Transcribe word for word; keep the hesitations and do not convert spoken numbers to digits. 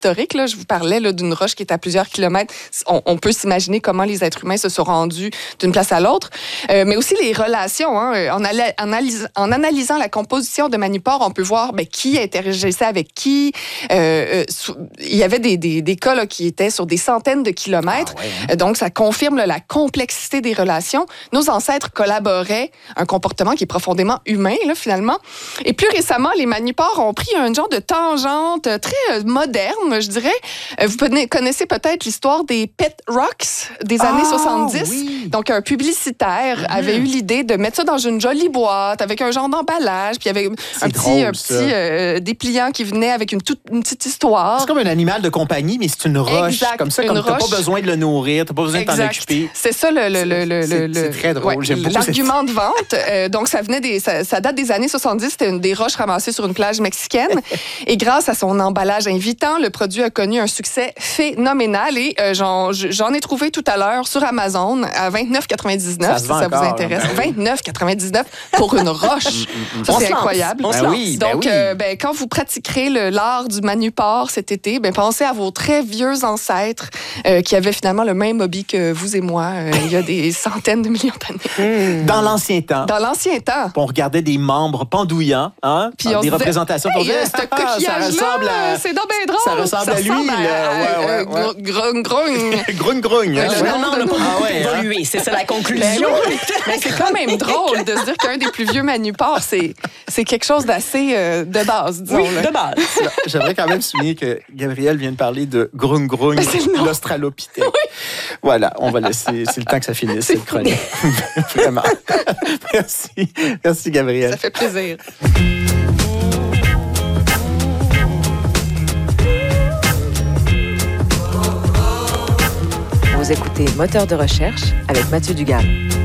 historique. Là. Je vous parlais là, d'une roche qui est à plusieurs kilomètres. On, on peut s'imaginer comment les êtres humains se sont rendus d'une place à l'autre. Euh, mais aussi les relations. Hein. En, ala- en, analys- en analysant la composition de Maniport, on peut voir ben, qui interagissait avec qui. Euh, euh, sou- il y avait des, des, des cas là, qui étaient sur des centaines de kilomètres. Ah ouais, hein? Donc, ça confirme là, la complexité des relations. Nos ancêtres collaboraient, un comportement qui est profondément humain, là, finalement. Et plus récemment, les Maniport ont pris un genre de tangente très euh, moderne, je dirais. Euh, vous connaissez peut-être l'histoire des Pet Rocks des ah, années soixante-dix. Oui. Donc, un publicitaire mmh. avait eu l'idée de mettre ça dans une jolie boîte avec un genre d'emballage, puis il y avait un petit, drôle, un petit euh, dépliant qui venait avec une, toute, une petite histoire. C'est comme un animal de compagnie, mais c'est une roche. Exact, comme ça, comme tu n'as pas besoin de le nourrir, tu n'as pas besoin exact. de t'en occuper. C'est ça le... le, le, le, c'est, le c'est très drôle, ouais, j'aime beaucoup l'argument cette... de vente. Euh, donc, ça, venait des, ça, ça date des années soixante-dix. C'était une des roches ramassées sur une plage mexicaine. Et grâce à son emballage invitant, le produit a connu un succès phénoménal. Et euh, j'en, j'en ai trouvé tout à l'heure sur Amazon à vingt-neuf quatre-vingt-dix-neuf, si ça encore, vous intéresse. Ben oui. vingt-neuf quatre-vingt-dix-neuf pour une roche. Ça, c'est incroyable. Ben oui, ben Donc, oui. euh, ben, quand vous pratiquerez le, l'art du Maniport cet été, ben, pensez à vos très vieux ancêtres euh, qui avaient finalement le même hobby que vous et moi euh, il y a des centaines de millions d'années. Mmh. Dans l'ancien temps. Dans l'ancien temps. On regardait des membres pendouillants, hein? Puis on des représentations pour dire, ce coquillage-là, c'est donc bien drôle. Ça ressemble ça à lui, ressemble là. À, ouais, ouais, ouais. Grung, grung. grung, grung. Non, non, on n'a pas ah ouais, évolué. Hein? C'est ça la conclusion. Mais c'est quand même drôle de se dire qu'un des plus vieux Maniport, c'est, c'est quelque chose d'assez euh, de base, disons. Oui, là. de base. J'aimerais quand même souligner que Gabrielle vient de parler de grung, grung, l'australopithèque. Oui. Voilà, on va laisser, c'est le temps que ça finisse, cette chronique. Vraiment. Merci. Merci, Gabrielle. Ça fait plaisir. Vous écoutez Moteur de recherche avec Mathieu Dugal.